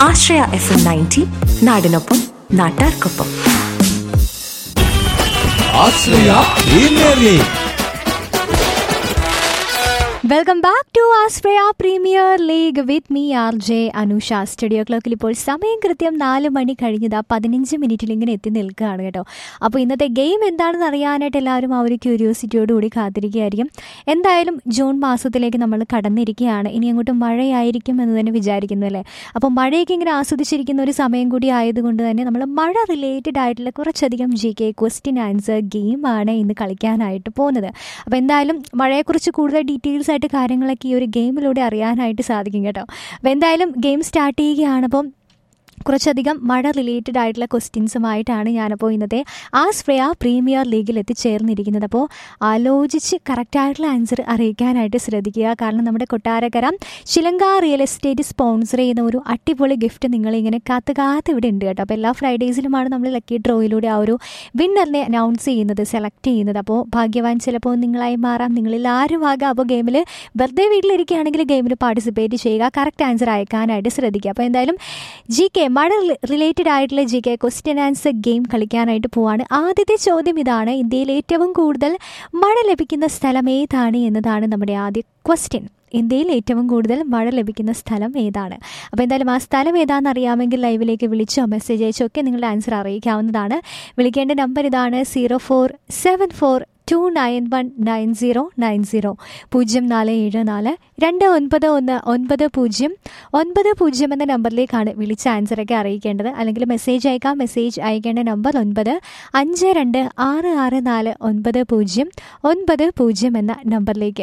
ആശ്രയ FM 90 നാടിനൊപ്പം നാട്ടാർക്കൊപ്പം. ആശ്രയ premier league. Welcome back to ആസ്പ്രയ premier league with me RJ Anusha. Studio ക്ലോക്കിൽ ഇപ്പോൾ സമയം കൃത്യം 4 മണി കഴിഞ്ഞതാ 15 മിനിറ്റിൽ ഇങ്ങനെ എത്തി നിൽക്കുകയാണ് കേട്ടോ. അപ്പോൾ ഇന്നത്തെ ഗെയിം എന്താണെന്ന് അറിയാനായിട്ട് എല്ലാവരും ആ ഒരു ക്യൂരിയോസിറ്റിയോടുകൂടി കാത്തിരിക്കുകയായിരിക്കും. എന്തായാലും ജൂൺ മാസത്തിലേക്ക് നമ്മൾ കടന്നിരിക്കുകയാണ്. ഇനി അങ്ങോട്ട് മഴയായിരിക്കും എന്ന് തന്നെ വിചാരിക്കുന്നു അല്ലേ. അപ്പോൾ മഴയൊക്കെ ഇങ്ങനെ ആസ്വദിച്ചിരിക്കുന്ന ഒരു സമയം കൂടി ആയതുകൊണ്ട് തന്നെ നമ്മൾ മഴ റിലേറ്റഡ് ആയിട്ടുള്ള കുറച്ചധികം GK ക്വസ്റ്റ്യൻ ആൻസർ ഗെയിമാണ് ഇന്ന് കളിക്കാനായിട്ട് പോകുന്നത്. അപ്പോൾ എന്തായാലും മഴയെക്കുറിച്ച് കൂടുതൽ ഡീറ്റെയിൽസ് ആയിട്ട് കാര്യങ്ങളൊക്കെ ഈ ഒരു ഗെയിമിലൂടെ അറിയാനായിട്ട് സാധിക്കും കേട്ടോ. അപ്പോൾ എന്തായാലും ഗെയിം സ്റ്റാർട്ട് ചെയ്യുകയാണ്. അപ്പം കുറച്ചധികം മഴ റിലേറ്റഡ് ആയിട്ടുള്ള ക്വസ്റ്റ്യൻസുമായിട്ടാണ് ഞാനപ്പോൾ ഇന്നത്തെ ആസ്പ്രയ പ്രീമിയർ ലീഗിൽ എത്തിച്ചേർന്നിരിക്കുന്നത്. അപ്പോൾ ആലോചിച്ച് കറക്റ്റായിട്ടുള്ള ആൻസർ അറിയിക്കാനായിട്ട് ശ്രദ്ധിക്കുക. കാരണം നമ്മുടെ കൊട്ടാരക്കര ശിലങ്ക റിയൽ എസ്റ്റേറ്റ് സ്പോൺസർ ചെയ്യുന്ന ഒരു അടിപൊളി ഗിഫ്റ്റ് നിങ്ങളിങ്ങനെ കാത്ത് ഇവിടെ ഉണ്ട് കേട്ടോ. അപ്പോൾ എല്ലാ ഫ്രൈഡേയ്സിലുമാണ് നമ്മൾ ലക്കി ഡ്രോയിലൂടെ ആ ഒരു വിന്നറിനെ അനൗൺസ് ചെയ്യുന്നത്, സെലക്ട് ചെയ്യുന്നത്. അപ്പോൾ ഭാഗ്യവാൻ ചിലപ്പോൾ നിങ്ങളായി മാറാം, നിങ്ങളിൽ ആരുമാകാം. അപ്പോൾ ഗെയിമിൽ വെറുതെ വീട്ടിലിരിക്കുകയാണെങ്കിൽ ഗെയിമിൽ പാർട്ടിസിപ്പേറ്റ് ചെയ്യുക, കറക്റ്റ് ആൻസർ അയക്കാനായിട്ട് ശ്രദ്ധിക്കുക. അപ്പോൾ എന്തായാലും GK മഴ റിലേറ്റഡ് ആയിട്ടുള്ള GK ക്വസ്റ്റ്യൻ ആൻസർ ഗെയിം കളിക്കാനായിട്ട് പോവാണ്. ആദ്യത്തെ ചോദ്യം ഇതാണ്: ഇന്ത്യയിൽ ഏറ്റവും കൂടുതൽ മഴ ലഭിക്കുന്ന സ്ഥലം ഏതാണ് എന്നതാണ് നമ്മുടെ ആദ്യ ക്വസ്റ്റ്യൻ. ഇന്ത്യയിൽ ഏറ്റവും കൂടുതൽ മഴ ലഭിക്കുന്ന സ്ഥലം ഏതാണ്? അപ്പോൾ എന്തായാലും ആ സ്ഥലം ഏതാണെന്ന് അറിയാമെങ്കിൽ ലൈവിലേക്ക് വിളിച്ചോ മെസ്സേജ് അയച്ചോ ഒക്കെ നിങ്ങളുടെ ആൻസർ അറിയിക്കാവുന്നതാണ്. വിളിക്കേണ്ട നമ്പർ ഇതാണ്: 0474 2919090 0474 2919090 എന്ന നമ്പറിലേക്കാണ് വിളിച്ച ആൻസറൊക്കെ അറിയിക്കേണ്ടത്. അല്ലെങ്കിൽ മെസ്സേജ് അയക്കാം. മെസ്സേജ് അയക്കേണ്ട നമ്പർ 9526649090 എന്ന നമ്പറിലേക്ക്.